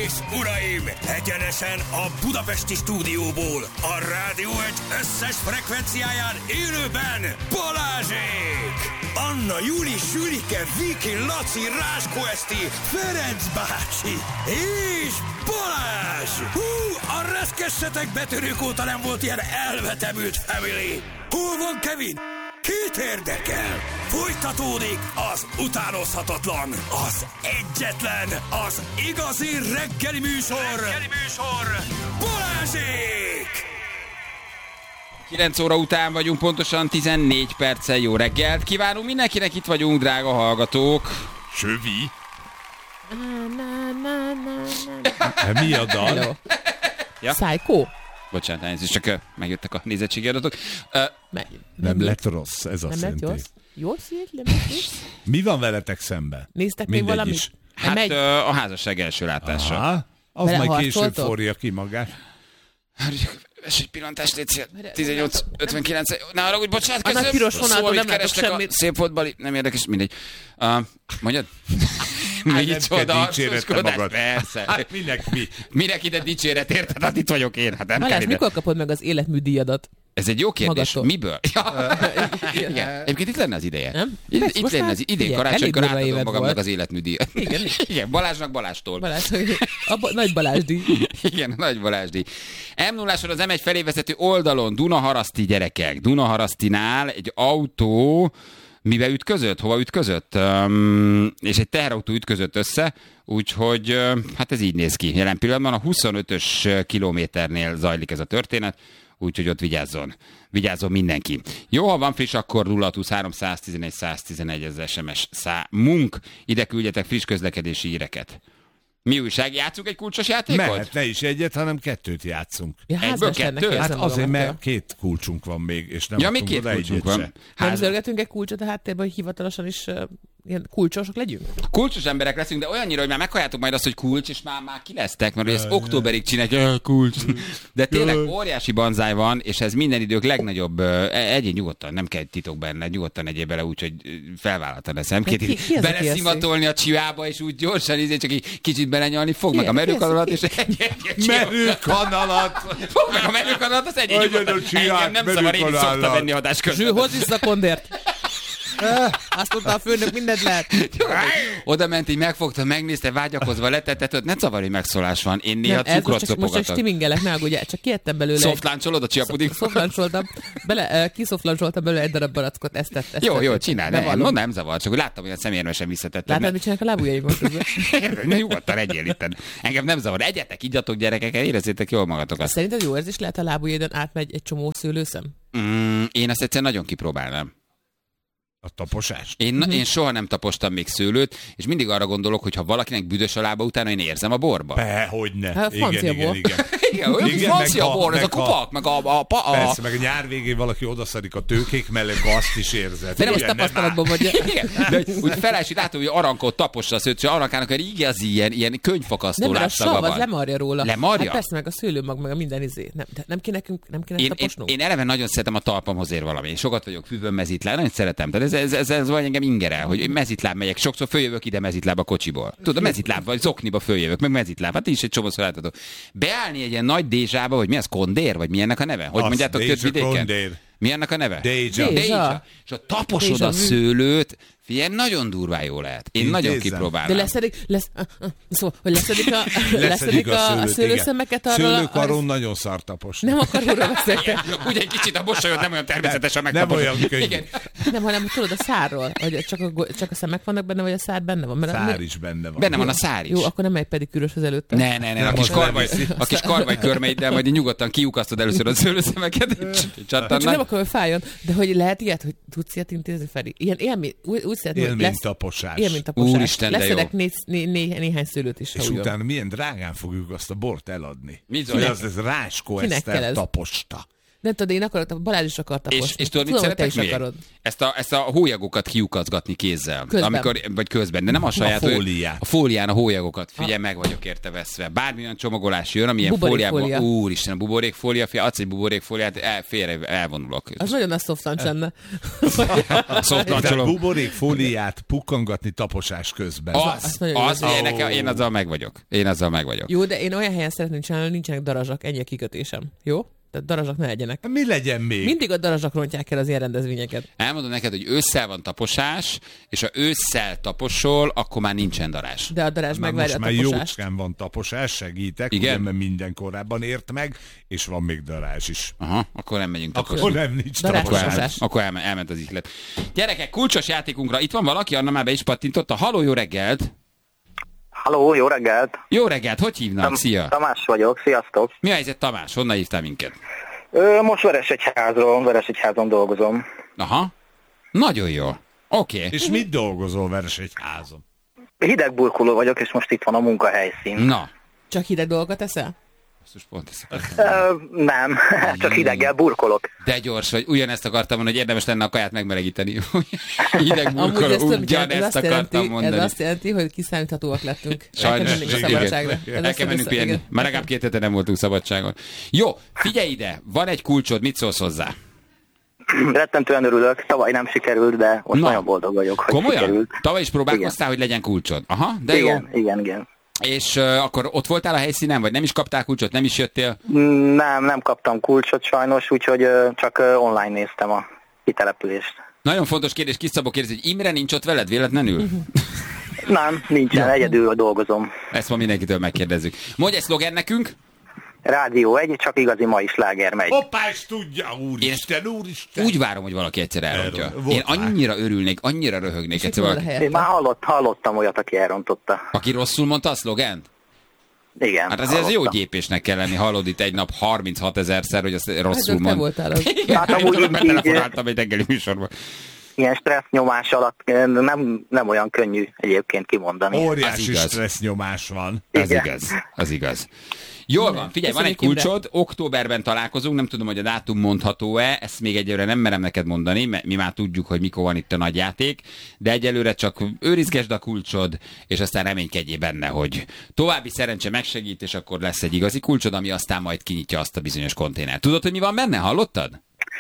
és uraim, egyenesen a budapesti stúdióból, a Rádió Egy összes frekvenciáján élőben Balázsék! Anna, Júli, Sülike, Viki, Laci, Ráskó Eszti, Ferenc bácsi és Balázs! Hú, a reszkessetek betörők óta nem volt ilyen elvetemült family! Hol van Kevin? Kit érdekel? Folytatódik az utánozhatatlan, az egyetlen, az igazi reggeli műsor, Balázsék! 9 óra után vagyunk, pontosan 14 perccel. Jó reggelt kívánunk mindenkinek, itt vagyunk, drága hallgatók. Sövi? Mi a dal? Ja? Psycho? Bocsánat, elnézést, csak megjöttek a nézettségi adatok. Nem lett rossz, ez azt nem jelenti. lett jó szét, nem lett rossz? Mi van veletek szembe? Néztek még Mindegy valamit? is. Hát a házasság első látása. Aha, az Vele majd később harcoltok? forja ki magát. És egy pillantást légy szél. 18:59. Ne arra úgy, bocsánat, A nagy köszönöm. piros vonalon nem látok kerestek semmit. szép volt, Bali. Nem érdekes, mindegy. Mondjad? Hát nem kell dicséretni magad. Persze. Hát minek mi? Minek ide dicséret, érted? Hát itt vagyok én. Hát nem kell Balázs, ide. mikor kapod meg az életműdíjadat? Ez egy jó kérdés. Magattól. Miből? Ja. Igen. Egyébként itt lenne az ideje. Nem? Itt Persze, most lenne már az idén figyelj, karácsonykor elég durva átadom évad magamnak volt. az életműdíjat. Igen. Igen, Balázsnak Balástól. Balázs, nagy Balázsdi. Igen, a nagy Balázsdi. M0-áson az M1 felé vezető oldalon Dunaharaszti gyerekek. Dunaharasztinál egy autó mivel ütközött? Hova ütközött? És egy teherautó ütközött össze, úgyhogy hát ez így néz ki. Jelen pillanatban a 25-ös kilométernél zajlik ez a történet, úgyhogy ott vigyázzon mindenki. Jó, ha van friss, akkor 02311 ez SMS számunk. Ide küldjetek friss közlekedési híreket. Mi újság? Játszunk egy kulcsos játékot? Mehet, ne is egyet, hanem kettőt játszunk. Ja, Egyből házmesternek kettő? érzem Hát azért, magamat, mert 2 kulcsunk van még, és nem Ja, mi adtunk 2 oda kulcsunk egyet van. se. Nem zörgetünk egy kulcsot a háttérben, hogy hivatalosan is ilyen kulcsosok legyünk? Kulcsos emberek leszünk, de olyannyira, hogy már meghalljátok majd azt, hogy kulcs, és már ki lesztek, mert ez októberig csinálják, kulcs. De tényleg óriási banzáj van, és ez minden idők legnagyobb, egyén nyugodtan, nem kell titok benne, nyugodtan egyéb bele úgy, hogy felvállaltan eszem. Ki az, aki Beleszimatolni a csivába, és úgy gyorsan, csak egy kicsit belenyalni, fog meg a merőkanalat, és egy Merőkanalat! fog meg a merőkanalat, az egyén Adjad a nyugodtan. csivát, Engem nem szabad, én is szoktam merőkanalat. venni hatás Zső, közben. hozz vissza kondért! Azt mondta a főnök, mindent lehet. Oda ment, így megfogta, megnézte, vágyakozva letetett, ne zavarj, hogy megszólás van. Én néha Nem, ez cukrot most egy szopogatok. stimingelek, ne aggódj, csak kiettem belőle. Szoftláncsolod a csiapuding? Kiszoflancsoltam belőle egy darab barackot, ezt tett. Jó, csinálj, Bevallom. nem zavar, csak láttam, hogy a szemérmesen visszatettem. Látod, mit csinálnak a lábujjaim most? Ne nyugodtan egyél itten. Engem nem zavar. Egyetek, igyatok gyerekek, érezzétek jól magatokat. Szerinted jó érzés lehet, a lábujjaidon átmegy egy csomó szőlőszem? Én ezt egyszer nagyon kipróbálnám. A taposás. Én soha nem tapostam még szőlőt, és mindig arra gondolok, hogy ha valakinek büdös a lába utána, én érzem a borba. Hogyne. Hát, francia bor. Igen, olyan Igen, francia meg bor, ez a meg kupak, meg a Persze, meg a nyár végén valaki odaszadik a tőkék mellé, akkor azt is érzed. De nem most Igen, tapasztalatban vagy. Igen, de úgy felás, hogy látom, hogy arankot tapossa a szőt, és arankának egy igazi ilyen könyvfakasztó Nem, mert a látszaga sav az van. lemarja róla. Lemarja? Hát persze, meg a szőlőmag, meg a minden izé. Nem, de nem kéne taposnunk? Én eleve nagyon szeretem a talpamhoz ér valami. Én sokat vagyok füvön mezitláb, nagyon szeretem. Tehát ez vagy engem ingerel, hogy én mezitláb megyek. Sokszor följövök ide mezitláb a kocsiból. Tudod, mezitláb vagy zokniba följövök, meg mezitláb. Hát is egy csomószor látható. Beállni egy ilyen nagy dézsába, hogy mi az, kondér, vagy mi ennek a neve? Hogy Az, mondjátok Dézsa Kötvidéken? Kondér. Mi ennek a neve? Dézsa. Dézsa. És ha taposod Dézsa a vu. szőlőt, figyelj, nagyon durván jó lehet. Én nagyon Intézzem. kipróbálnám. De szóval, hogy leszedik a szőlőt, szőlőszemeket igen. arról. Szőlőkaron nagyon szar taposni. Nem akaróra beszéltem. Ugye egy kicsit a mosolyod nem olyan természetes, a Nem megtaposod. olyan könnyű. Igen. Nem, hanem tudod a szárról, hogy csak a szemek vannak benne, vagy a szár benne van. Mert Szár is benne van. Benne van a szár is. Jó, akkor nem egy pedikűrös az előtte. Ne, a kis karvaj körmeiddel majd nyugodtan kiukasztod először a szőlőszemeket, és Csak nem akarom, hogy fájjon, de hogy lehet ilyet, hogy tudsz ilyet intézni, Feri? Ilyen élmény, úgy szeretném, hogy lesz Élménytaposás. élménytaposás. Úristen, de jó. Leszedek néhány szőlőt is, ha És úgy van. utána milyen drágán fogjuk azt a bort eladni. Mi Zoli? Hogy az Ráskó Kinek kell Eszter ez? taposta. Nem tudod, én akartam, Balázs is akar taposni. És tudod, mit szeretek még? Akarod. Ezt a hólyagokat kiukazgatni kézzel. Közben. Vagy közben, de nem a saját. A fóliát. A fólián a hólyagokat. Figyelj, meg vagyok érte veszve. Bármilyen csomagolás jön, amilyen Buborékfólia. fóliában. Úristen, a buborékfólia, adsz egy buborékfóliát, félre elvonulok. Az nagyon a soft lunch lenne. Szoftancsolom. Buborékfóliát pukkangatni taposás közben. Az, én azzal meg vagyok. Jó, de én olyan helyen szeretném csinálni, hogy nincsenek darazsak, ennyi a kikötésem. Jó? Tehát darazsak ne legyenek. Mi legyen még? Mindig a darazsak rontják el az ilyen rendezvényeket. Elmondom neked, hogy ősszel van taposás, és ha ősszel taposol, akkor már nincsen darás. De a darázs megvárja a most már taposást. jócskán van taposás, segítek, Igen? ugye, mert minden korábban ért meg, és van még darázs is. Aha, akkor nem megyünk taposni. Akkor nem nincs Darázs taposás. taposás. Akkor elment az ihlet. Gyerekek, kulcsos játékunkra itt van valaki, Anna már be is pattintotta. Haló, jó reggelt! Halló, jó reggelt! Jó reggelt, hogy hívnak? Szia! Tamás vagyok, sziasztok! Mi a helyzet, Tamás? Honnan hívtál minket? Most Veresegyházon dolgozom. Aha, nagyon jó. Oké. És mit dolgozol Veresegyházon? Hidegburkoló vagyok, és most itt van a munkahelyszín. Na, Csak hideg dolgokat eszel? most pont ezt. Nem, csak hideggel burkolok. De gyors vagy, ugyanezt akartam mondani, hogy érdemes lenne a kaját megmelegíteni. Hideg Amúgy burkoló, ez több, ugyanezt akartam mondani. ez azt jelenti, hogy kiszámíthatóak lettünk. Sajnos, El kell mennünk a szabadságra. El kell mennünk pihenni. Már legalább 2 hete nem voltunk szabadságon. Jó, figyelj ide, van egy kulcsod, mit szólsz hozzá? Rettentően örülök, tavaly nem sikerült, de most nagyon boldog vagyok, hogy komolyan? sikerült. Tavaly is próbálkoztál, hogy legyen kulcsod. Aha, de jó. Igen. És akkor ott voltál a helyszínen, vagy nem is kaptál kulcsot, nem is jöttél? Nem kaptam kulcsot sajnos, úgyhogy csak online néztem a kitelepülést. Nagyon fontos kérdés, Kis Szabó kérdezi, hogy Imre nincs ott veled véletlenül? Nem, nincsen, egyedül dolgozom. Ezt ma mindenkitől megkérdezzük. Mondj egy szlogen nekünk? Rádió 1, csak igazi mai sláger megy. Hoppá, is tudja, úristen. Úgy várom, hogy valaki egyszer elrontja. Erről volt Én annyira örülnék, annyira röhögnék egyszer valaki. Én már hallottam olyat, aki elrontotta. Aki rosszul mondta a szlogent? Igen. Hát azért ez jó hallottam. gyépésnek kell lenni, hallod itt egy nap 36 000-szer, hogy azt rosszul Hát, te mond. voltál az. Igen, Hát amúgy így- betelefonáltam egy reggeli műsorban. Ilyen stressz nyomás alatt nem olyan könnyű egyébként kimondani. Az Óriási igaz. stressz nyomás van. Az Igen. igaz, az igaz. Jól van, figyelj, van egy Köszönjük, kulcsod, októberben találkozunk, nem tudom, hogy a dátum mondható-e, ezt még egyelőre nem merem neked mondani, mert mi már tudjuk, hogy mikor van itt a nagy játék, de egyelőre csak őrizgesd a kulcsod, és aztán reménykedjél benne, hogy további szerencse megsegít, és akkor lesz egy igazi kulcsod, ami aztán majd kinyitja azt a bizonyos konténert. Tudod, hogy mi van benne? Hallottad?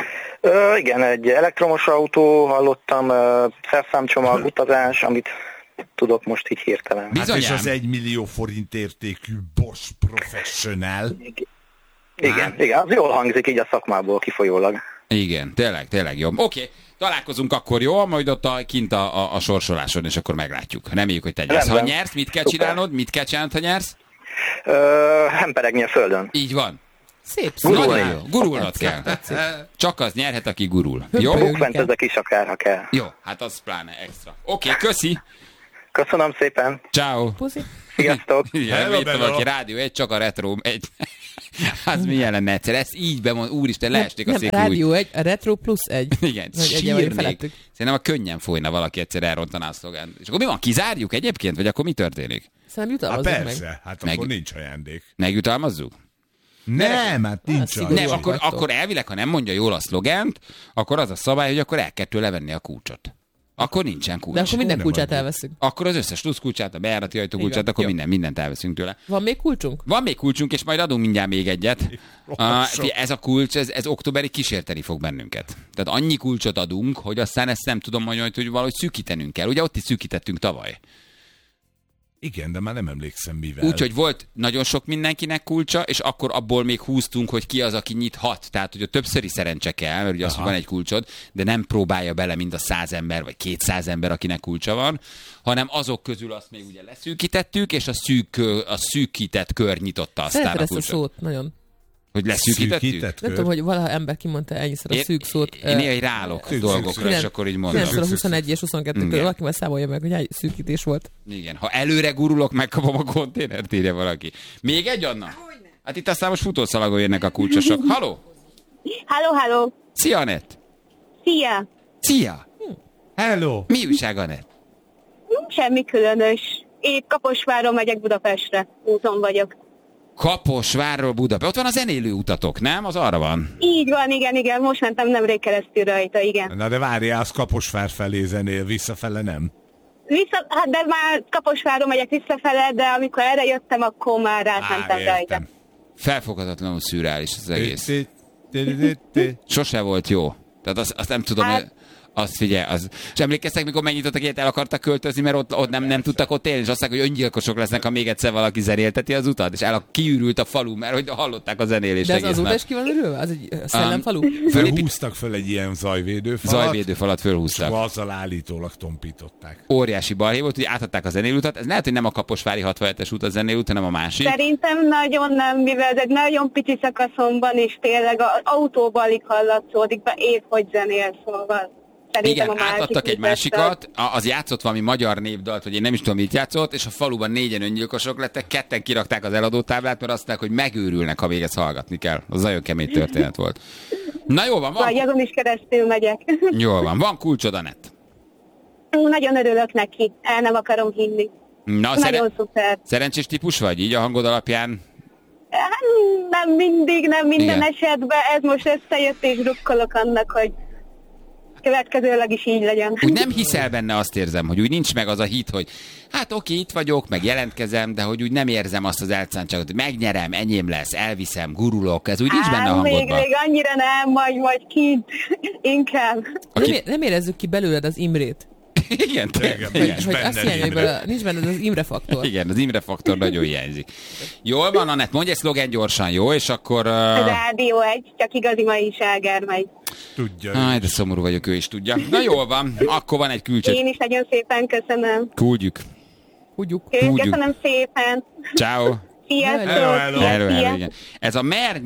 Igen, egy elektromos autó, hallottam, szerszámcsomag, utazás, amit tudok most így hirtelen. Hát és Bizonyám. az 1 millió forint értékű Bosch Professional. Igen, az jól hangzik így a szakmából kifolyólag. Igen, tényleg jó. Oké, találkozunk akkor, jó? Majd ott kint a sorsoláson, és akkor meglátjuk. Reméljük, hogy te nyersz. Ha Rendben. nyersz, mit kell Szuper. csinálnod? Mit kell csinálnod, ha nyersz? Hemperegni a földön. Így van. Szép. Gurulni. Nagyon jó. Gurulnod kell. Csak az nyerhet, aki gurul. Jó? Bukfentezek is akár, ha kell. Jó, hát az pláne extra. Oké, köszi. Köszönöm szépen. Ciao. Puszi. Sziasztok. Igen, Hello, írtam hello. valaki, rádió egy, csak a retro egy. Az milyen lenne egyszer? Ezt így bemond, úristen, leesték a Nem, székről. rádió 1, a retro plusz 1. Igen, Hogy egyen vagyunk sírnék. felettük. Szerintem a könnyen folyna valaki egyszer elrontaná a szlogán. És akkor mi van, kizárjuk egyébként? Vagy akkor mi történik? Szerintem Hát jutalmazzuk persze, meg. hát Meg- akkor nincs ajándék. Megjutalmazzuk? Nem, hát nincs szigorú. ajándék. Nem, vagytok. akkor elvileg, ha nem mondja jól a szlogent, akkor az a szabály, hogy akkor el kell tőle venni a kulcsot. Akkor nincsen kulcs. De akkor minden Nem kulcsát adjuk. elveszünk. Akkor az összes plusz kulcsát, a bejárati ajtókulcsát, Igen. akkor Jó. mindent elveszünk tőle. Van még kulcsunk? Van még kulcsunk, és majd adunk mindjárt még egyet. Sok. Ez a kulcs, ez októberig kísérteni fog bennünket. Tehát annyi kulcsot adunk, hogy aztán ezt nem tudom majd, hogy valahogy szűkítenünk kell. Ugye ott is szűkítettünk tavaly. Igen, de már nem emlékszem mivel. Úgyhogy volt nagyon sok mindenkinek kulcsa, és akkor abból még húztunk, hogy ki az, aki nyithat. Tehát, hogy a többszöri szerencse kell, mert ugye az, hogy van egy kulcsod, de nem próbálja bele mind a 100 ember, vagy 200 ember, akinek kulcsa van, hanem azok közül azt még ugye leszűkítettük, és a szűkített kör nyitotta aztán Szereted a ezt a kulcsot. szót nagyon. Hogy leszűkítettük? Szűkített Nem kör. tudom, hogy valaha ember kimondta ennyiszer a szűk szót. Én néha rálok szűk, dolgokra, szűk. és akkor így mondom. 9-21 és 22 Igen. között valaki már számolja meg, hogy hány szűkítés volt. Igen, ha előre gurulok, megkapom a konténert, írja valaki. Még egy, Anna? Hát itt aztán most futószalagon jönnek a kulcsosok. Haló? Halló. Szia, Anett! Szia! Szia! Hello! Mi újság, Anett? Semmi különös. Épp Kaposváron megyek Budapestre. Úton vagyok. Kaposvárról Budapest. Ott van a zenélő utatok, nem? Az arra van. Így van, igen, most mentem nemrég keresztül rajta, igen. Na de várjál, az Kaposvár felé zenél, visszafele nem? Hát de már Kaposváron megyek visszafele, de amikor erre jöttem, akkor már átmentem rajta. Felfoghatatlanul szürreális az egész. Sose volt jó. Tehát azt nem tudom, Hát- azt figyelj, és emlékeztek, mikor megnyitottak ilyet, el akartak költözni, mert ott nem tudtak ott élni, és azt mondták, hogy öngyilkosok lesznek, ha még egyszer valaki zenélteti az utat, és kiürült a falu, mert hogy hallották a zenélést. De ez egész azóta nap. is ki van örülve? Az egy szellemfalu? Fölhúztak föl egy ilyen zajvédőfalat. Zajvédőfalat fölhúztak. És azzal állítólag tompították. Óriási balhé volt, hogy átadták a zenélőutat. Ez lehet, hogy nem a Kaposvári 67-es út a zenélőút, hanem a másik. Szerintem nagyon nem, mivel ez egy nagyon pici szakaszon van, és tényleg az autóban alig hallatszódik be, épp hogy zenél, szóval. Igen, átadtak egy másikat, az játszott valami magyar népdalt, hogy én nem is tudom, mit játszott, és a faluban 4 öngyilkosok lettek, 2 kirakták az eladótáblát, mert azt mondták, hogy megőrülnek, ha még ezt hallgatni kell. Az nagyon kemény történet volt. Na jó van, Vagy azon is keresztül megyek. Jól van kulcsod, Anett? Nagyon örülök neki, el nem akarom hinni. Na, Nagyon szuper. szerencsés típus vagy, így a hangod alapján? Hát, nem mindig, nem minden Igen. esetben, ez most összejött, és drukkolok annak, hogy következőleg is így legyen. Úgy nem hiszel benne, azt érzem, hogy úgy nincs meg az a hit, hogy hát oké, itt vagyok, meg jelentkezem, de hogy úgy nem érzem azt az elszántságot, hogy megnyerem, enyém lesz, elviszem, gurulok, ez úgy nincs benne a hangodban. Még annyira nem, majd kint, inkább. Nem érezzük ki belőled az Imrét. Igen, Igen. Hogy azt hiányzik, hogy nincs benned az Imre faktor. Igen, az Imre faktor nagyon hiányzik. Jól van, Anett, mondj egy szlogen gyorsan, jó? És akkor... Rádió 1, csak igazi mai ságer megy. Tudja. Aj, de szomorú vagyok, ő is tudja. Na jól van, akkor van egy külcsét. Én is nagyon szépen köszönöm. Küldjük. Húgyjuk. Köszönöm szépen. Ciao. Sziasztok. Hello. Igen. Ez a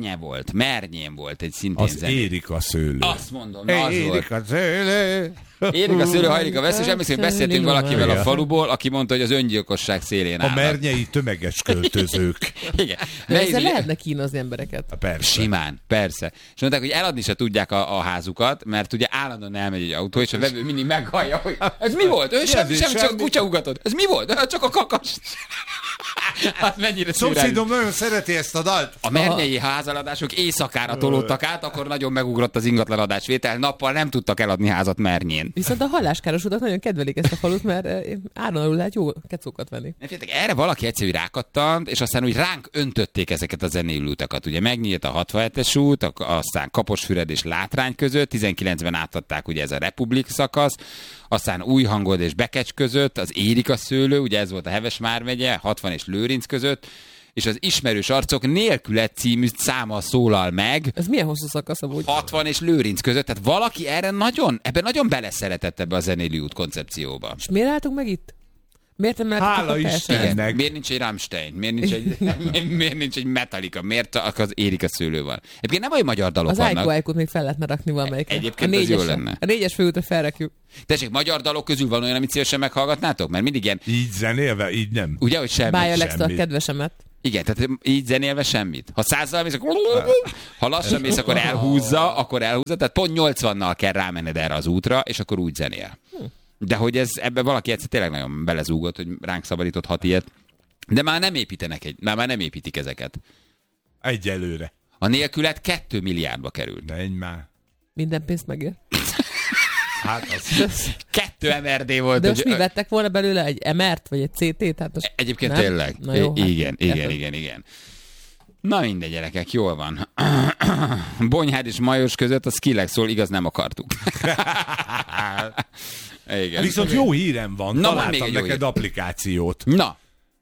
Mernyén volt egy szintén Az zené. Érika szőlő. Azt mondom, na az volt. Érika szőlő. Érika szőlő, hajlik a vesz, és emlékszem, hogy beszéltünk valakivel a faluból, aki mondta, hogy az öngyilkosság szélén A áll. mernyei tömeges költözők. Igen. Ezzel lehetne kínozni embereket. Persze. Simán, persze. És mondták, hogy eladni se tudják a házukat, mert ugye állandóan elmegy egy autó, és a vevő mindig meghallja, hogy ez mi volt? Ő sem csak a kutya ugatott. Ez mi volt? Csak a kakas. Hát mennyire Szomszédom nagyon szereti ezt a dalt. A mernyei házaladások éjszakára tolódtak át, akkor nagyon megugrott az ingatlanadásvétel, nappal nem tudtak eladni házat Mernyén. Viszont a halláskárosodak nagyon kedvelik ezt a falut, mert áron alul lehet jó kecókat venni. Erre valaki egyszerű rákattant, és aztán úgy ránk öntötték ezeket a zenélőutakat. Ugye megnyílt a 67-es út, aztán Kaposfüred és Látrány között, 19-ben átadták ugye ez a Republik szakasz, aztán Újhangod és Bekecs között, az Érika szőlő, ugye ez volt a Heves vármegye, 60 és Lőrinc között, és az Ismerős arcok nélkület című száma szólal meg. Ez milyen hosszú szakasz amúgy? 60 és Lőrinc között, tehát valaki ebben nagyon beleszeretett ebbe a zenélőút koncepcióba. És miért álltunk meg itt? Miért nem lehetett Hála Istennek. Miért nincs egy Rammstein? Miért nincs egy Metallica? Miért az Érika szőlő van? Egyébként nem olyan magyar dalok az vannak. Az Aiko még fel lehetne rakni valamelyikre. Egyébként ez jó lenne. A 4-es főútra felrakjuk. Tessék, magyar dalok közül van olyan, amit szívesen meghallgatnátok? Mert mindig ilyen... Így zenélve, így nem. Ugye, hogy semmi. Bája Alex a semmit. kedvesemet. Igen, tehát így zenélve semmit. Ha 100-zal mész, akkor... Ha lassan mész, akkor elhúzza, tehát pont 80-nal kell rámenned erre az útra, és akkor úgy zenél. De hogy ebben valaki egyszer tényleg nagyon belezúgott, hogy ránk szabadított 6 ilyet. De már nem nem építik ezeket. Egyelőre. A nélkület 2 milliárdba került. De egy már. Minden pénzt megér. Hát az... 2 MRD volt. De most mi vettek volna belőle? Egy MR-t vagy egy CT-t? Hát most Egyébként nem? tényleg. Na jó, Igen. Na mindegy, gyerekek, jól van. Bonyhád és Majos között a Skillex szól, igaz, nem akartuk. Igen. Viszont jó hírem van. Na, van még Találtam egy jó neked hír. applikációt. Na,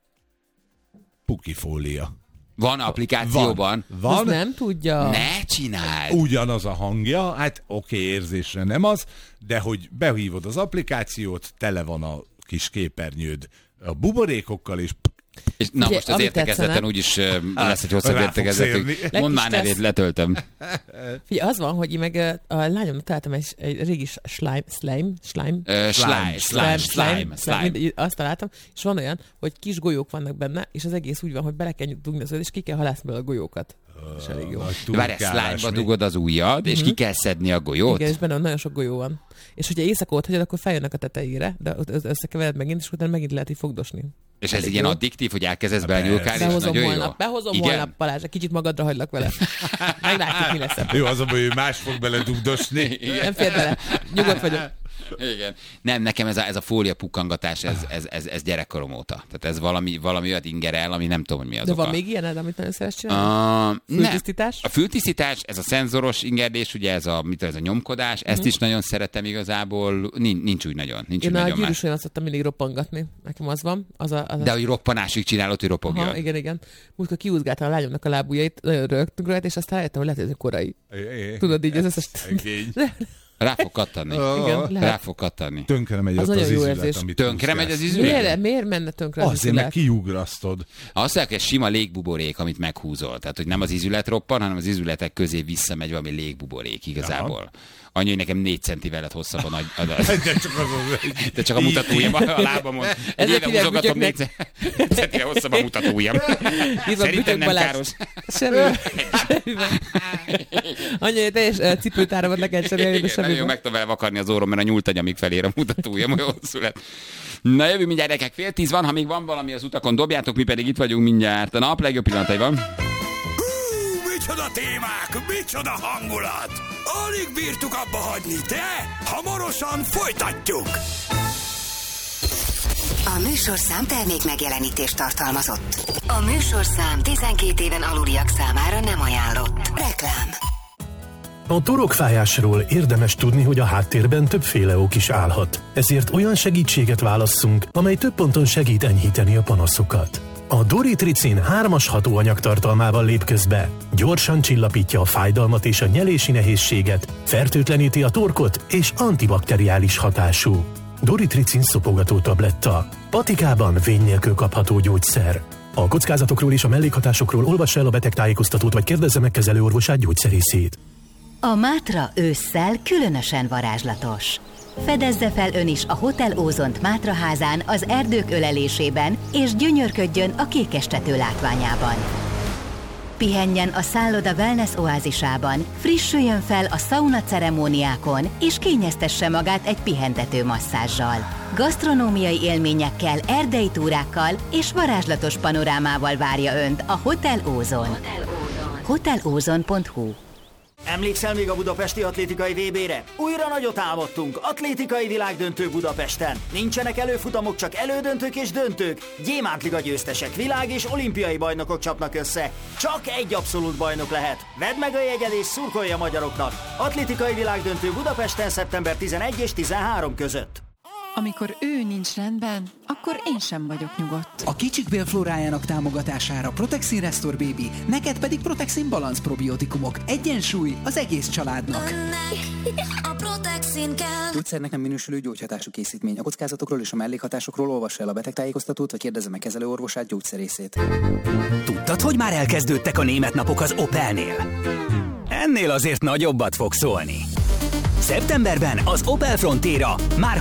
Pukifólia. van applikációban. Az Van. nem tudja. Ne csináld! Ugyanaz a hangja, hát oké, érzésre nem az, de hogy behívod az applikációt, tele van a kis képernyőd a buborékokkal, és És na Ugye, most az ami értekezleten tetszene- úgyis lesz egy hosszabb Rá fogsz értekezletünk. érni. Mondd már Legkis nevét, letöltöm. Figyelj, az van, hogy én meg a lányomnak találtam egy régi slime. Slime. Mindegy, azt találtam, és van olyan, hogy kis golyók vannak benne, és az egész úgy van, hogy bele kell dugni az és ki kell halászni belőle a golyókat. És elég jó. nagy Várj, turkálás, slime-ba mi? dugod az ujjad, és ki kell szedni a golyót? Igen, és benne nagyon sok golyó van. És hogyha éjszaka ott hagyod, akkor feljönnek a tetejére, de ott összekevered megint, és utána megint lehet így fogdosni. És ez ilyen addiktív, hogy elkezdesz belnyúlkálni, és nagyon jó. Behozom holnap, Balázs, kicsit magadra hagylak vele. Meglátjuk, mi lesz ebből. Jó, az, hogy ő más fog bele dugdosni. Nem fér bele. Nyugodt vagyok. Igen. Nem, nekem ez a fólia pukkangatás, ez gyerekkorom óta. Tehát ez valami olyat ingerel, ami nem tudom, hogy mi az De oka. van még ilyened, amit nagyon szeretsz csinálni? Fültisztítás? A fültisztítás, ez a szenzoros ingerdés, ugye ez a nyomkodás, ezt is nagyon szeretem igazából. Nincs úgy nagyon Én a gyűrűsön azt szoktam mindig roppangatni. Nekem az van. De hogy roppanásig csinálod, hogy ropogjon. Aha, igen. Múltkor kiúzgáltam a lányomnak a lábujjait, nagyon rögtünk rajta, és aztán rájöttem, hogy lehet, hogy ez korai. Tudod, így az összes... Rá fog kattani. Igen, rá fog kattani. Tönkre megy az izület, amit tönkre megy az izület? Miért menne tönkre az izület? Azért, mert kiugrasztod. Azt mondják, hogy sima légbuborék, amit meghúzol. Tehát, hogy nem az izület roppan, hanem az izületek közé visszamegy valami légbuborék igazából. Ja. Annyi, hogy nekem 4 centivel lett hosszabb a De csak a mutatójam a lábamon. Egy éve húzogatom 4 centivel hosszabb a mutatójam. Szerintem nem káros. Semmi. Annyi, hogy teljes cipőtáramat le kell cserélni, de semmi. Nagyon meg tudom vele vakarni az orrom, mert a nyúltagyamig felér a mutatójam, olyan hosszú lett. Na jövő mindjárt, gyerekek, 9:30 van, ha még van valami az utakon, dobjátok, mi pedig itt vagyunk mindjárt. A nap legjobb pillanatai van. Micsoda témák, micsoda hangulat! Alig bírtuk abba hagyni, de hamarosan folytatjuk! A műsorszám termék megjelenítést tartalmazott. A műsorszám 12 éven aluliak számára nem ajánlott. Reklám. A torokfájásról érdemes tudni, hogy a háttérben többféle ok is állhat. Ezért olyan segítséget válasszunk, amely több ponton segít enyhíteni a panaszokat. A Doritricin 3-as hatóanyag tartalmával lép közbe. Gyorsan csillapítja a fájdalmat és a nyelési nehézséget, fertőtleníti a torkot és antibakteriális hatású. Doritricin szopogató tabletta. Patikában vény nélkül kapható gyógyszer. A kockázatokról és a mellékhatásokról olvassa el a betegtájékoztatót, vagy kérdezze meg kezelőorvosát, gyógyszerészét. A Mátra ősszel különösen varázslatos. Fedezze fel ön is a Hotel Ózont Mátraházán az erdők ölelésében, és gyönyörködjön a kékestető látványában. Pihenjen a szálloda wellness oázisában, frissüljön fel a szauna ceremóniákon, és kényeztesse magát egy pihentető masszázsal. Gasztronómiai élményekkel, erdei túrákkal és varázslatos panorámával várja önt a Hotel Ózon. hotelozon.hu. Emlékszel még a budapesti atlétikai VB-re? Újra nagyot álmodtunk, atlétikai világdöntő Budapesten. Nincsenek előfutamok, csak elődöntők és döntők. Gyémántliga győztesek, világ és olimpiai bajnokok csapnak össze. Csak egy abszolút bajnok lehet. Vedd meg a jegyed és szurkolj a magyaroknak. Atlétikai világdöntő Budapesten szeptember 11 és 13 között. Amikor ő nincs rendben, akkor én sem vagyok nyugodt. A kicsik bélflórájának támogatására Protexin Restore Baby, neked pedig Protexin Balance probiotikumok. Egyensúly az egész családnak. A Protexin kell. Gyógyszernek nem minősülő gyógyhatású készítmény. A kockázatokról és a mellékhatásokról olvassa el a betegtájékoztatót, vagy kérdezze meg kezelőorvosát, gyógyszerészét. Tudtad, hogy már elkezdődtek a német napok az Opelnél? Ennél azért nagyobbat fog szólni. Szeptemberben az Opel Frontera már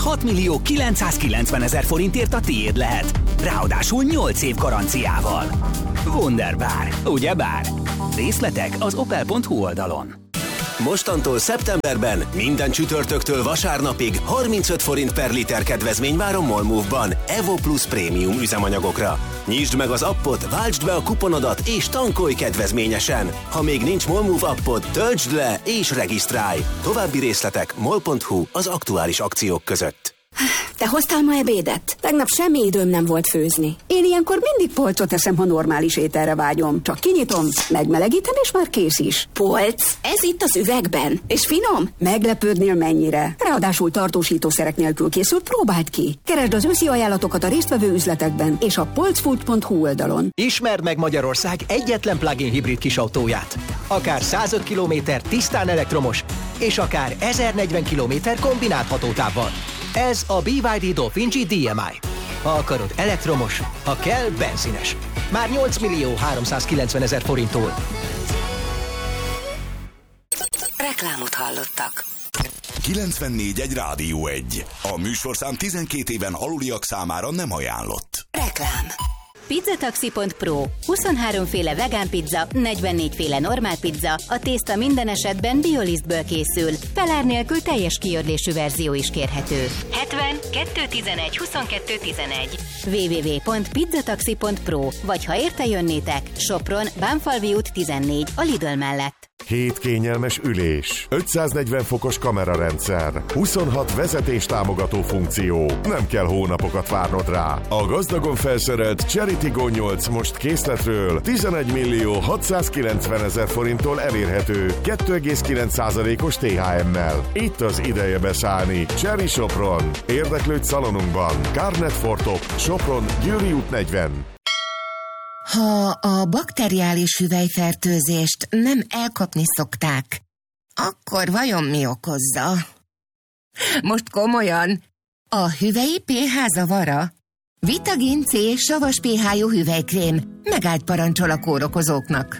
6.990.000 forintért a tiéd lehet. Ráadásul 8 év garanciával. Wunderbar, ugyebár? Részletek az opel.hu oldalon. Mostantól szeptemberben minden csütörtöktől vasárnapig 35 forint per liter kedvezmény vár a MOL-MOVE-ban Evo Plus prémium üzemanyagokra. Nyisd meg az appot, váltsd be a kuponodat és tankolj kedvezményesen. Ha még nincs MOL-MOVE appod, töltsd le és regisztrálj. További részletek mol.hu az aktuális akciók között. Te hoztál ma ebédet? Tegnap semmi időm nem volt főzni. Én ilyenkor mindig polcot eszem, ha normális ételre vágyom. Csak kinyitom, megmelegítem, és már kész is. Polc? Ez itt az üvegben. És finom? Meglepődnél mennyire. Ráadásul tartósítószerek nélkül készült, próbáld ki. Keresd az őszi ajánlatokat a résztvevő üzletekben és a polcfood.hu oldalon. Ismerd meg Magyarország egyetlen plug-in hibrid kisautóját. Akár 105 km tisztán elektromos, és akár 1040 km kombinált hatótávval. Ez a BYD Dolphin G DMI. Ha akarod elektromos, ha kell benzines. Már 8.390.000 forinttól. Reklámot hallottak. 94.1 Rádió 1. A műsorszám 12 éven aluliak számára nem ajánlott. Reklám. Pizzataxi.pro. 23 féle vegán pizza, 44 féle normál pizza, a tészta minden esetben biolisztből készül. Pelár nélkül teljes kiörlésű verzió is kérhető. 70 211 22 11 www.pizzataxi.pro. Vagy ha érte jönnétek, Sopron, Bánfalvi út 14, a Lidl mellett. 7 kényelmes ülés, 540 fokos kamerarendszer, 26 vezetéstámogató funkció. Nem kell hónapokat várnod rá. A gazdagon felszerelt Cherry Tiggo 8 most készletről 11.690.000 forinttól elérhető 2,9%-os THM-mel. Itt az ideje beszállni. Cherry Sopron. Érdeklődj szalonunkban. Carnet Fortop, Sopron, Győri út 40. Ha a bakteriális hüvelyfertőzést nem elkapni szokták, akkor vajon mi okozza? Most komolyan, a hüvelyi pH zavara? Vitagin C savas pH-jú hüvelykrém megállt parancsol a kórokozóknak.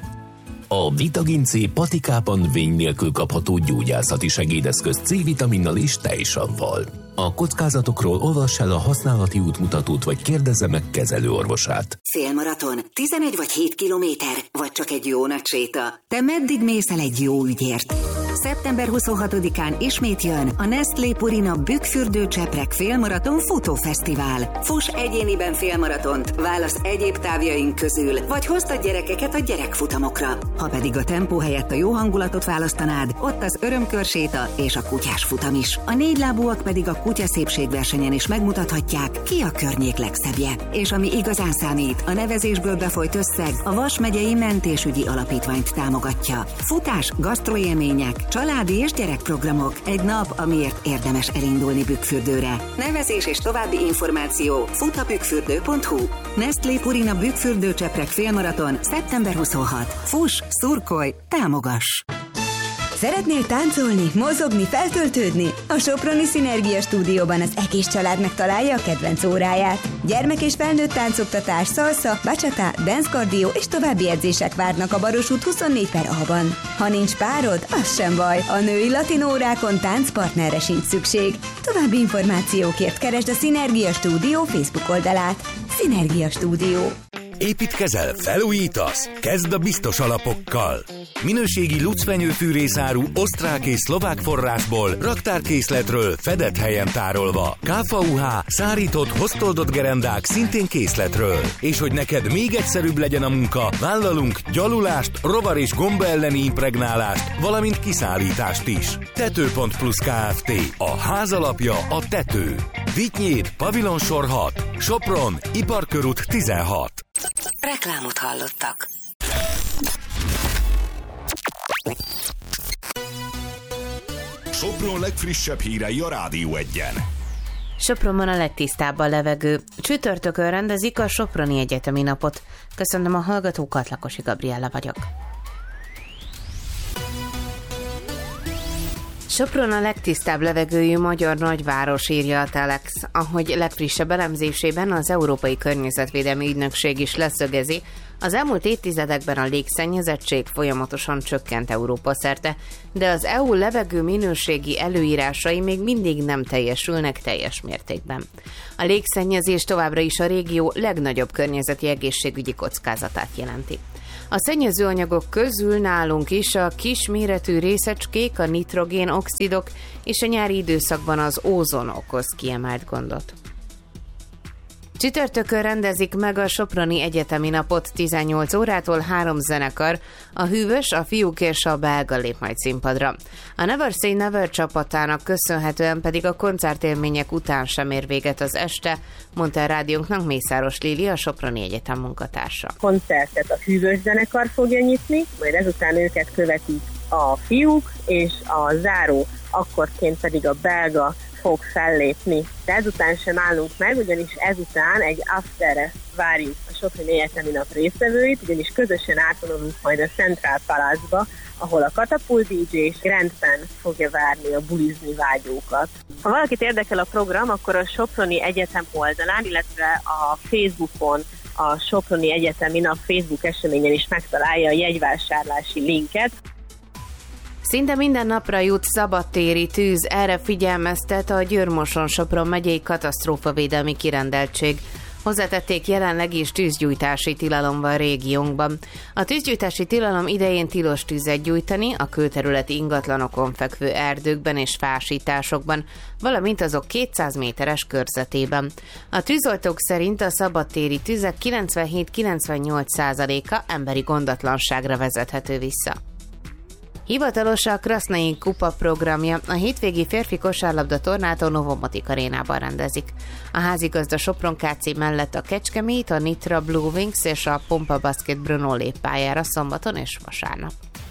A Vitagin C patikában vény nélkül kapható gyógyászati segédeszköz C-vitaminnal és tejsavval. A kockázatokról olvass el a használati útmutatót, vagy kérdezze meg kezelőorvosát. Félmaraton, 11 vagy 7 kilométer, vagy csak egy jó nagy séta. Te meddig mész el egy jó ügyért? Szeptember 26-án ismét jön a Nestlé Purina Bükkfürdő Csepreg Félmaraton Futófesztivál. Fuss egyéniben félmaratont, válasz egyéb távjaink közül, vagy hozd a gyerekeket a gyerekfutamokra. Ha pedig a tempó helyett a jó hangulatot választanád, ott az örömkörséta és a kutyás futam is. A négylábúak pedig a kutyaszépségversenyen is megmutathatják, ki a környék legszebbje. És ami igazán számít, a nevezésből befolyt összeg a Vas megyei mentésügyi alapítványt támogatja. Futás, gasztroélmények, családi és gyerekprogramok. Egy nap, amiért érdemes elindulni Bükkfürdőre. Nevezés és további információ futabükkfürdő.hu. Nestlé Purina Bükkfürdő Csepreg Félmaraton szeptember 26. Fuss, szurkolj, támogass! Szeretnél táncolni, mozogni, feltöltődni? A Soproni Szinergia Stúdióban az egész család megtalálja a kedvenc óráját. Gyermek és felnőtt táncoktatás, salsa, bachata, dance cardio és további edzések várnak a Baros út 24/A-ban. Ha nincs párod, az sem baj, a női latin órákon táncpartnerre sincs szükség. További információkért keresd a Szinergia Stúdió Facebook oldalát. Szinergia Stúdió. Építkezel, felújítasz? Kezd a biztos alapokkal! Minőségi lucfenyőfűrészáru osztrák és szlovák forrásból, raktárkészletről, fedett helyen tárolva. KVUH, szárított, hoztoldott gerendák szintén készletről. És hogy neked még egyszerűbb legyen a munka, vállalunk gyalulást, rovar és gomba elleni impregnálást, valamint kiszállítást is. Tető.plus Kft. A ház alapja a tető. Vitynyéd, Pavilonsor 6, Sopron, Iparkörút 16. Reklámot hallottak. Sopron legfrissebb hírei a Rádió 1-en. Sopronban a legtisztább a levegő. Csütörtökön rendezik a Soproni Egyetemi Napot. Köszönöm a hallgatókat, Lakosi Gabriella vagyok. Sopron a legtisztább levegőjű magyar nagyváros, írja a Telex. Ahogy legfrissebb elemzésében az Európai Környezetvédelmi Ügynökség is leszögezi, az elmúlt évtizedekben a légszennyezettség folyamatosan csökkent Európa szerte, de az EU levegő minőségi előírásai még mindig nem teljesülnek teljes mértékben. A légszennyezés továbbra is a régió legnagyobb környezeti egészségügyi kockázatát jelenti. A szennyezőanyagok közül nálunk is a kisméretű részecskék, a nitrogén-oxidok és a nyári időszakban az ózon okoz kiemelt gondot. Csütörtökön rendezik meg a Soproni Egyetemi Napot 18 órától 3 zenekar, a Hűvös, a Fiúk és a Belga lép majd színpadra. A Never Say Never csapatának köszönhetően pedig a koncertélmények után sem ér véget az este, mondta a rádiónknak Mészáros Lili, a Soproni Egyetem munkatársa. Koncertet a Hűvös zenekar fogja nyitni, majd ezután őket követik a Fiúk, és a záró akkorként pedig a Belga fog fellépni. De ezután sem állunk meg, ugyanis ezután egy afterre várjuk a Soproni Egyetemi Nap résztvevőit, ugyanis közösen átvonulunk majd a Central Palace-ba, ahol a Katapult DJ és Grandpen fogja várni a bulizni vágyókat. Ha valakit érdekel a program, akkor a Soproni Egyetem oldalán, illetve a Facebookon, a Soproni Egyetemi Nap Facebook eseményen is megtalálja a jegyvásárlási linket. Szinte minden napra jut szabadtéri tűz, erre figyelmeztet a Győr-Moson-Sopron megyei katasztrófavédelmi kirendeltség. Hozzátették, jelenleg is tűzgyújtási tilalom van régiónkban. A tűzgyújtási tilalom idején tilos tüzet gyújtani a külterületi ingatlanokon fekvő erdőkben és fásításokban, valamint azok 200 méteres körzetében. A tűzoltók szerint a szabadtéri tüzek 97-98%-a emberi gondatlanságra vezethető vissza. Hivatalos a Krasznai Kupa programja, a hétvégi férfi kosárlabda tornát a Novomatic arénában rendezik. A házigazda Sopron KC mellett a Kecskemét, a Nitra Blue Wings és a Pompa Basket Brno lép pályára szombaton és vasárnap.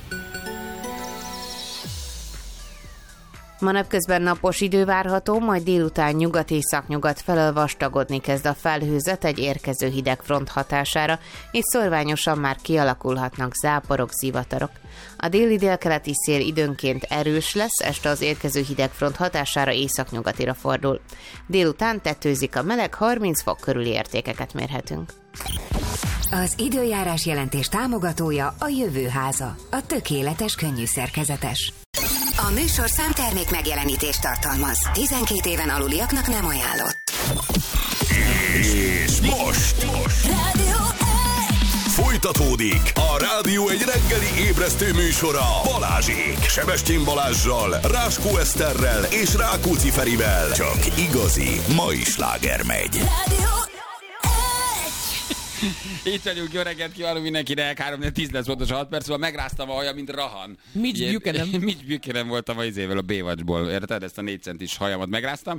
Ma napközben napos idő várható, majd délután nyugat-északnyugat felől vastagodni kezd a felhőzet egy érkező hidegfront hatására, és szorványosan már kialakulhatnak záporok, zivatarok. A déli-délkeleti szél időnként erős lesz, este az érkező hidegfront hatására északnyugatira fordul. Délután tetőzik a meleg, 30 fok körüli értékeket mérhetünk. Az időjárás jelentés támogatója a Jövőháza, a tökéletes könnyű szerkezetes. A műsor számtermék megjelenítést tartalmaz. 12 éven aluliaknak nem ajánlott. És most folytatódik a Rádió egy reggeli ébresztő műsora Balázsék. Sebestyén Balázssal, Ráskó Eszterrel és Rákóczi Ferivel. Csak igazi mai sláger megy. Itt vagyunk, jó reggelt kívánunk mindenkinek, 3-10 lesz pontos 6 perc, szóval megráztam a haja, mint Rahan. Mitch Buchanan. Mitch Buchanan voltam a izével, a Baywatchból, érted? Ezt a 4 centis hajamat megráztam.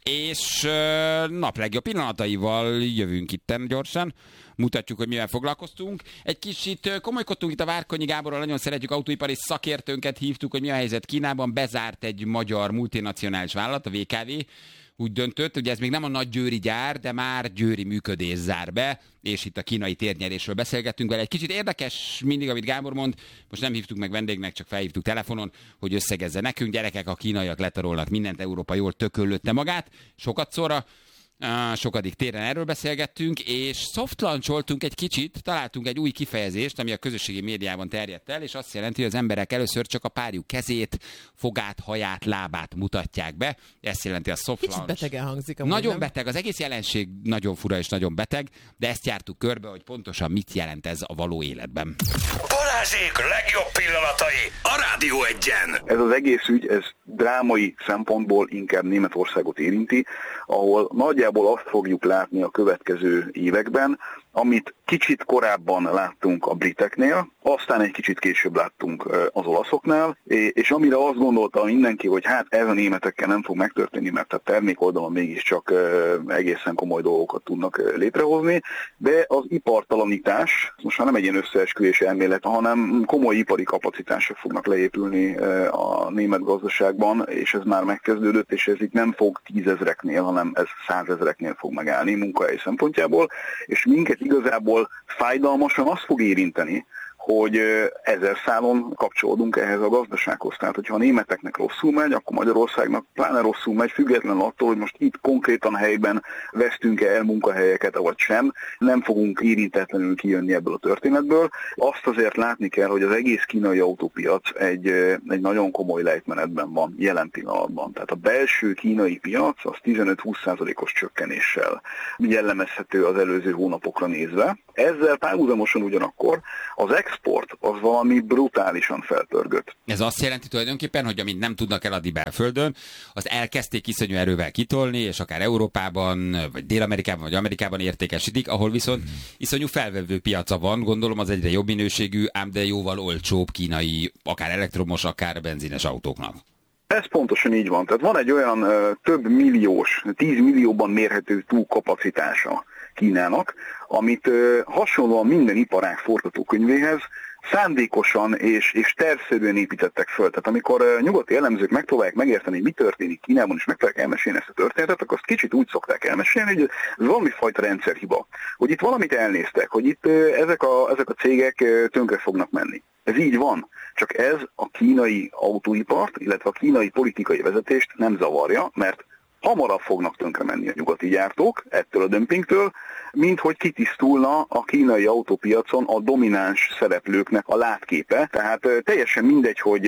És nap legjobb pillanataival jövünk itten gyorsan. Mutatjuk, hogy mivel foglalkoztunk. Egy kicsit komolykodtunk itt a Várkonyi Gáborral, nagyon szeretjük, autóipari szakértőnket hívtuk, hogy mi a helyzet Kínában. Bezárt egy magyar multinacionális vállalat, a VKV. Úgy döntött, ugye ez még nem a nagy győri gyár, de már győri működés zár be, és itt a kínai térnyerésről beszélgettünk vele. Egy kicsit érdekes mindig, amit Gábor mond, most nem hívtuk meg vendégnek, csak felhívtuk telefonon, hogy összegezze nekünk. Gyerekek, a kínaiak letarolnak mindent, Európa jól tököllötte magát, sokat szóra. Sokadik téren erről beszélgettünk, és soft launcholtunk egy kicsit, találtunk egy új kifejezést, ami a közösségi médiában terjedt el, és azt jelenti, hogy az emberek először csak a párjuk kezét, fogát, haját, lábát mutatják be. Ezt jelenti a soft launch. Kicsit betegen hangzik. Nagyon nem? beteg, az egész jelenség nagyon fura és nagyon beteg, de ezt jártuk körbe, hogy pontosan mit jelent ez a való életben. Balázsék legjobb pillanatai a Rádió Egyen. Ez az egész ügy, ez drámai szempontból inkább Németországot érinti, ahol nagyjából azt fogjuk látni a következő években, amit kicsit korábban láttunk a briteknél, aztán egy kicsit később láttunk az olaszoknál, és amire azt gondolta mindenki, hogy hát ez a németekkel nem fog megtörténni, mert a termék oldalon mégiscsak egészen komoly dolgokat tudnak létrehozni, de az ipartalanítás, most már nem egy ilyen összeesküvés elmélet, hanem komoly ipari kapacitások fognak leépülni a német gazdaságban, és ez már megkezdődött, és ez itt nem fog 10 000-eknél, hanem ez 100 000-eknél fog megállni munkahely szempontjából, és minket igazából fájdalmasan azt fog érinteni, hogy 1000 szálon kapcsolódunk ehhez a gazdasághoz. Tehát, hogyha a németeknek rosszul megy, akkor Magyarországnak pláne rosszul megy, függetlenül attól, hogy most itt konkrétan helyben vesztünk-e el munkahelyeket, vagy sem, nem fogunk érintetlenül kijönni ebből a történetből. Azt azért látni kell, hogy az egész kínai autópiac egy nagyon komoly lejtmenetben van jelen pillanatban. Tehát a belső kínai piac az 15-20%-os csökkenéssel jellemezhető az előző hónapokra nézve. Ezzel párhuzamosan ugyanakkor az export az valami brutálisan felpörgött. Ez azt jelenti tulajdonképpen, hogy amit nem tudnak eladni belföldön, az elkezdték iszonyú erővel kitolni, és akár Európában, vagy Dél-Amerikában, vagy Amerikában értékesítik, ahol viszont iszonyú felvevő piaca van, gondolom az egyre jobb minőségű, ám de jóval olcsóbb kínai, akár elektromos, akár benzines autóknak. Ez pontosan így van. Tehát van egy olyan több milliós, 10 millióban mérhető túlkapacitása Kínának, amit hasonlóan minden iparág forgatókönyvéhez szándékosan és tervszerűen építettek föl. Tehát amikor nyugati elemzők megpróbálják megérteni, mi történik Kínában, és megpróbálják elmesélni ezt a történetet, akkor azt kicsit úgy szokták elmesélni, hogy ez valami fajta rendszerhiba. Hogy itt valamit elnéztek, hogy itt ezek a cégek tönkre fognak menni. Ez így van. Csak ez a kínai autóipart, illetve a kínai politikai vezetést nem zavarja, mert hamarabb fognak tönkre menni a nyugati gyártók ettől a dömpingtől, mint hogy kitisztulna a kínai autópiacon a domináns szereplőknek a látképe. Tehát teljesen mindegy, hogy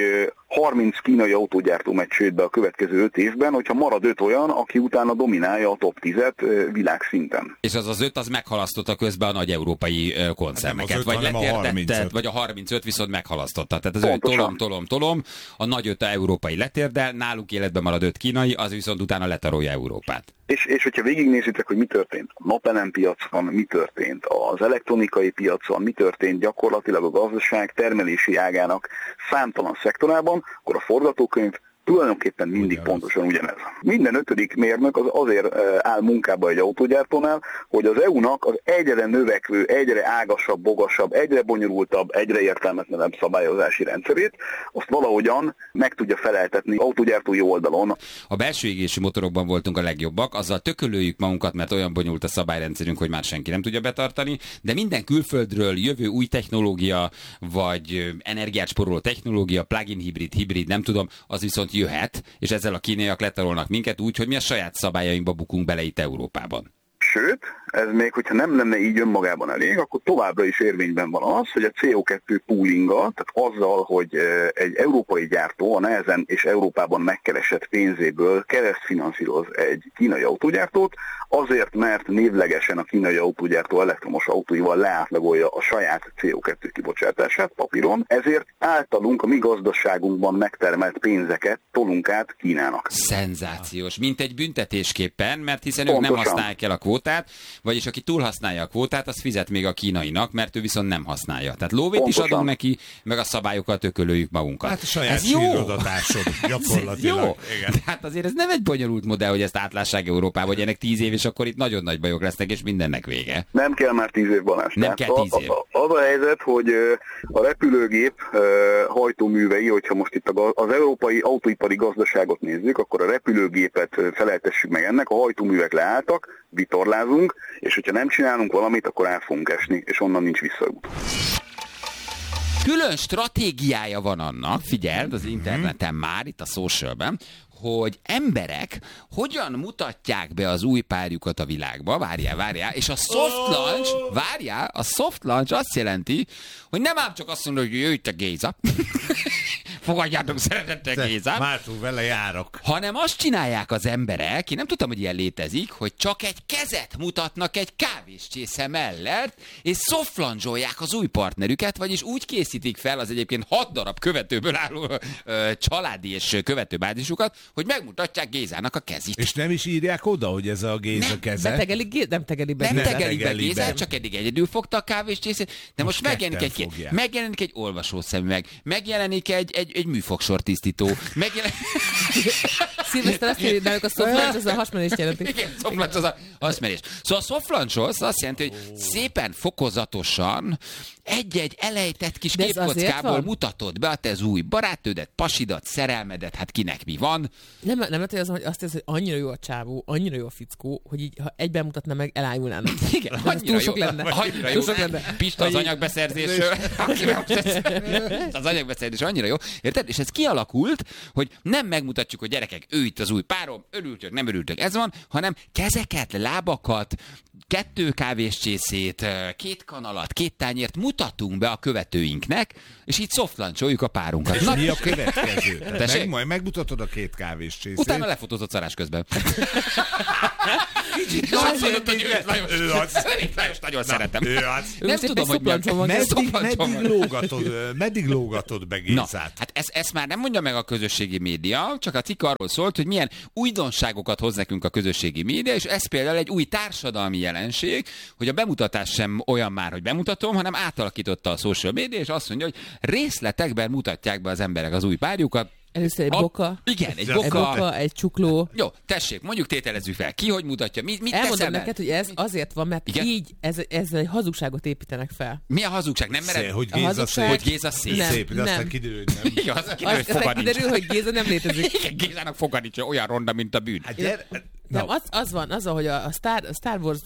30 kínai autógyártó megy csődbe a következő 5 évben, hogyha marad 5 olyan, aki utána dominálja a top 10-et világszinten. És az 5 az meghalasztotta közben a nagy európai koncerneket, vagy letérdette, vagy a 35 viszont meghalasztotta. Tehát az tolom, a nagy 5 európai letérdel, náluk életben marad 5 kínai, az viszont utána letarolja Európát. És hogyha végignézitek, hogy mi történt a napelem piacon, mi történt az elektronikai piacon, mi történt gyakorlatilag a gazdaság termelési ágának számtalan szektorában, akkor a forgatókönyv tulajdonképpen mindig pontosan ugyanez. Minden 5. mérnök az azért áll munkába egy autógyártónál, hogy az EU-nak az egyre növekvő, egyre ágasabb, bogasabb, egyre bonyolultabb, egyre értelmetlenebb szabályozási rendszerét, azt valahogyan meg tudja feleltetni autógyártói oldalon. A belső égési motorokban voltunk a legjobbak, azzal tökölőjük magunkat, mert olyan bonyolult a szabályrendszerünk, hogy már senki nem tudja betartani, de minden külföldről jövő új technológia, vagy energiát spóroló technológia, plug-in hibrid, nem tudom, az viszont jöhet, és ezzel a kínaiak letarolnak minket úgy, hogy mi a saját szabályainkba bukunk bele itt Európában. Sőt, ez még, hogyha nem lenne így önmagában elég, akkor továbbra is érvényben van az, hogy a CO2 poolinggal, tehát azzal, hogy egy európai gyártó a nehezen és Európában megkeresett pénzéből keresztfinanszíroz egy kínai autógyártót, azért, mert névlegesen a kínai autógyártó elektromos autóival leátlagolja a saját CO2 kibocsátását papíron, ezért általunk a mi gazdaságunkban megtermelt pénzeket tolunk át Kínának. Szenzációs, mint egy büntetésképpen, mert hiszen ők nem használják el a kvótát, vagyis aki túlhasználja a kvótát, az fizet még a kínainak, mert ő viszont nem használja. Tehát lóvét is adunk neki, meg a szabályokkal tökölőjük magunkat. Hát a saját sírodatásod gyakorlatilag. Jó. De hát azért ez nem egy bonyolult modell, hogy ezt átlássák Európába, hogy ennek 10 év, és akkor itt nagyon nagy bajok lesznek, és mindennek vége. Nem kell már 10 év, Balázs. Nem kell 10 év. Az a helyzet, hogy a repülőgép hajtóművei, hogyha most itt az európai autóipari gazdaságot nézzük, akkor a repülőgépet feleltessük meg ennek, a hajtóművek leálltak, vitorlázunk, és hogyha nem csinálunk valamit, akkor el fogunk esni, és onnan nincs visszaút. Külön stratégiája van annak, figyeld, az interneten már, itt a socialben, hogy emberek hogyan mutatják be az új párjukat a világba, várjál, és a soft launch azt jelenti, hogy nem ám csak azt mondod, hogy jöjj te Géza, fogadjátok szeretettel Géza, Mártul vele járok. hanem azt csinálják az emberek, én nem tudtam, hogy ilyen létezik, hogy csak egy kezet mutatnak egy kávéscsésze mellett, és soft launch-olják az új partnerüket, vagyis úgy készítik fel az egyébként 6 darab követőből álló családi és követőbázisukat, hogy megmutatják Gézának a kezét. És nem is írják oda, hogy ez a Géza keze? Nem tegeli be Gézát, csak eddig egyedül fogta a kávéscsészét, de most megjelenik egy olvasószemüveg, megjelenik egy műfogsor tisztító, Szilveszter azt írja, náluk a soft launch az a hasmenést jelenti. Igen, soft launch az a hasmenés. Szóval a soft launch azt jelenti, hogy szépen fokozatosan egy-egy elejtett kis képkockából mutatod be a te új barátnődet, pasidat, szerelmedet, hát kinek mi van. Nem lehet, hogy azt hisz, hogy annyira jó a csávó, annyira jó a fickó, hogy így, ha egyben mutatna meg, elájulnának. Igen, annyira jó. Annyira jó. Pista az anyagbeszerzésről. Az anyagbeszerzés annyira jó. Érted? És ez kialakult, hogy nem megmutatjuk, hogy gyerekek, ő itt az új párom, örültök, nem örültök, ez van, hanem kezeket, lábakat, 2 kávéscsészét, 2 kanalat, 2 tányért mutatunk be a követőinknek, és így soft launch-oljuk a párunkat. És mi a következő? Majd megmutatod a 2 kávéscsészét. Utána lefotózott szarás közben. Kicsit ő az. Nagyon szeretem. Nem tudom, hogy meddig lógatod be Gézát? Hát ezt már nem mondja meg a közösségi média, csak a cikk arról szólt, hogy milyen újdonságokat hoz nekünk a közösségi média, és ez például egy új társadalmi jelenség, hogy a bemutatás sem olyan már, hogy bemutatom, hanem átalakította a social media, és azt mondja, hogy részletekben mutatják be az emberek az új párjukat. Először egy boka. Igen, egy boka. Egy csukló. Jó, tessék, mondjuk tételezzük fel. Ki hogy mutatja? Mit elmondom neked, hogy ez azért van, mert igen? Így ezzel egy hazugságot építenek fel. Mi a hazugság? Nem mered? Hogy Géza szép. Szép, de aztán kiderül, hogy nem. Igen, aztán kiderül, hogy Géza nem létezik. Igen, Gézának foga nincs, olyan ronda, mint a bűn. Hát Nem, az van, hogy a Star Wars...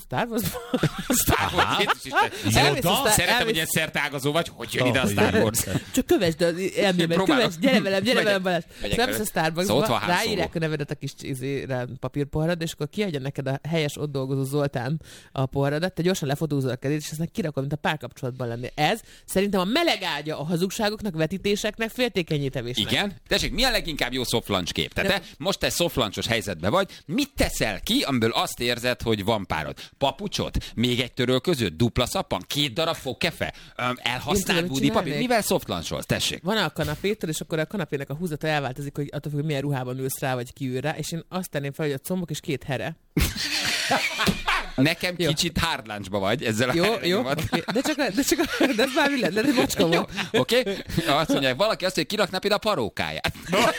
Szeretem, hogy ilyen szertágazó vagy, hogy jön ide a Star Wars. Csak kövesd az elmémet, gyere velem Balázs. Nem a Starbucksba, ráírják a nevedet a kis papírpoharad, és akkor kiadja neked a helyes ott dolgozó Zoltán a poharadat, te gyorsan lefotózol a kezét, és aztán kirakod, mint a párkapcsolatban lenni. Ez szerintem a meleg ágya a hazugságoknak, vetítéseknek, féltékenyítevésnek. Igen? Tessék, mi a leginkább jó soft lunch kép? Tehát te most te soft lunchos helyzetben vagy, mit teszel ki, amiből azt érzed, hogy van párod? Papucsot? Még egy törölközőt? Dupla szappan? 2 darab fogkefe? Elhasznált búdipapír? Mivel soft luncholsz? Tessék. Van a kanapétől, és akkor a kanapének a húzata elváltozik, hogy attól függ, hogy milyen ruhában ülsz rá, vagy ki ül rá, és én azt tenném fel, hogy a combok és 2 here. Nekem kicsit hard lunchba vagy ezzel a jó, okay. de ez már mi lenne, de macska van. Oké? Azt mondják, valaki azt, hogy kirakná például a parókáját.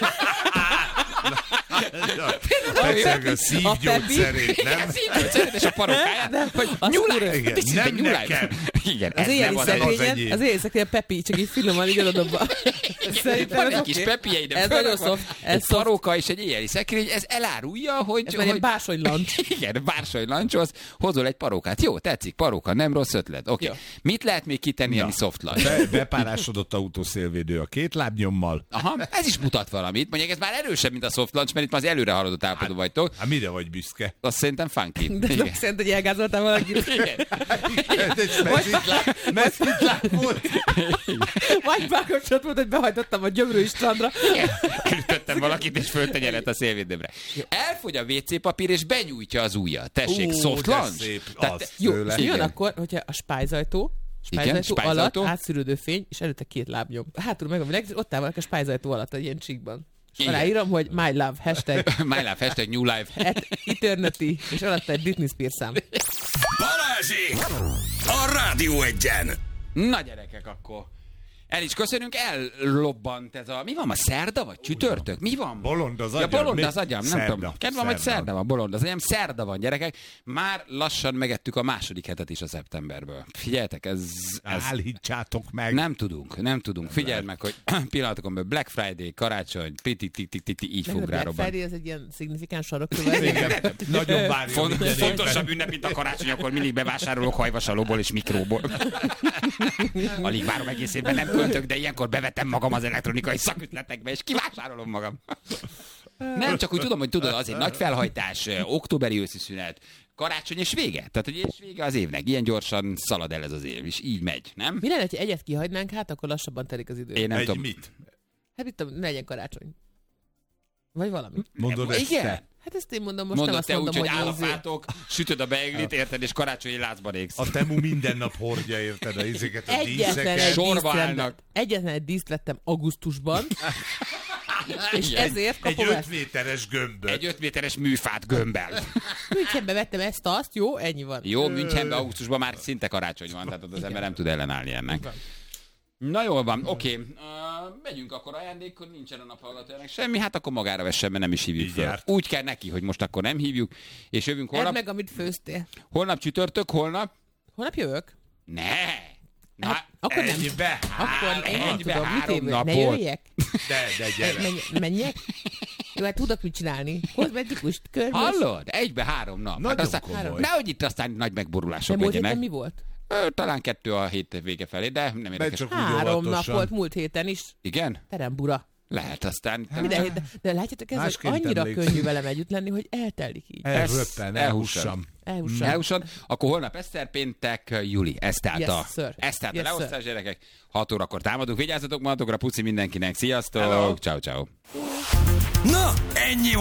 Persze, a szívgyógyszerét, nem? Szívgyógyszerét és a parókáját, hogy nyuláj. Nem nekem. Igen, az éjjeli szekrényen Pepi, csak így finoman így adodobba. Van egy kis Pepi, de egy paróka és egy éjjeli szekrény, ez elárulja, hogy... Ez már egy bársonylancs. Igen, bársonylancshoz hozol egy parókát. Jó, tetszik, paróka, nem rossz ötlet. Oké. Mit lehet még kitenni, ami soft lunch? Bepárásodott autószélvédő a 2 lábnyommal. Aha, ez is mutat valamit. Mondjuk ez már erősebb, mint a soft lunch, mert itt már az előre haladott állapotban vagytok. Hát mire vagy büszke? Azt szerintem funky. De nem szerint, hogy elgázoltál valakit. Igen. Messzitlák volt. Vagy párkapcsolat volt, hogy behajtottam a Gyömrői strandra. Elütöttem valakit, és föltenyerett a szélvédőmre. Elfogy a WC papír, és benyújtja az ujjat. Tessék, soft lunch. Jó, jön akkor, hogyha a spájzajtó alatt átszűrődő fény, és előtte 2 lábnyom. Hátul meg a világ, és ott áll valaki a spájzajtó alatt, egy ilyen csíkban. És aláírom, hogy my love, hashtag. My love, hashtag new life. Eternity, és alatta egy Britney Spears szám. Balázsék! A Rádió Egyen! Na gyerekek, akkor el is köszönünk, ellobbant ez a... Mi van ma, szerda vagy csütörtök? Mi van? Bolond az agyam. Ja, bolond az agyam, nem tudom. Kedvem, hogy szerda van, bolond az agyam. Szerda van, gyerekek. Már lassan megettük a második hetet is a szeptemberből. Figyeljetek, ez... Állítsátok meg. Nem tudunk. Figyeld meg, hogy pillanatokon belül Black Friday, karácsony, így fog rá robban. Black Friday ez egy ilyen szignifikáns sarokkövet. Nagyon várjon. Fontosabb ünnep, mint a karácsony, akkor mindig bevásárolok hajvasalóból és mikróból. Alig várom egész évben, nem költök, de ilyenkor bevetem magam az elektronikai szakütletekbe, és kivásárolom magam. Nem, csak úgy tudom, hogy tudod, azért nagy felhajtás, októberi őszi szünet, karácsony és vége. Tehát, hogy és vége az évnek. Ilyen gyorsan szalad el ez az év, és így megy, nem? Mi lenne, ha egyet kihagynánk, hát akkor lassabban telik az idő. Én nem tudom. Mit? Hát mit tudom, ne legyen karácsony. Vagy valami. Mondod ezt igen? te? Hát ezt én mondom, most nem azt mondom, hogy áll a fátok, sütöd a beiglit, érted, és karácsonyi lázban égsz. A Temu minden nap hordja, érted, a izéket, a díszeket. Sorba állnak. Egyetlen egy díszt vettem augusztusban, és ezért kapom egy 5 méteres gömböt. Egy 5 méteres műfát gömbbel. Münchenbe vettem ezt-azt, jó, ennyi van. Jó, Münchenben augusztusban már szinte karácsony van, tehát az ember nem tud ellenállni ennek. Na jól van, oké. Megyünk akkor ajándékkor, nincsen a naphallgatójának semmi, hát akkor magára vessen, mert nem is hívjuk fel. Úgy kell neki, hogy most akkor nem hívjuk, és jövünk holnap. Edd meg, amit főztél. Holnap csütörtök, holnap? Holnap jövök. Ne! Hát, akkor nem. Akkor én nem tudom, mit évő. Ne jöjjek? De gyere. Menjek? Jó, hát tudok mit csinálni. Kozmetikus, körmös. Hallod? 1-3 nap. Nagyon hát komoly. Nehogy itt aztán nagy megborulások de legyenek. De mi volt? Talán 2 a hét vége felé, de nem érdekes. 3 nap volt múlt héten is. Igen? Terembura. Lehet aztán. De látjátok, ez annyira könnyű velem együtt lenni, hogy eltelik így. Elhussam. Akkor holnap Eszter, péntek Juli. Ez tehát a leosztás, gyerekek. 6 órakor támadunk. Vigyázzatok magatokra, puci mindenkinek. Sziasztok. Ciao. Na, ennyi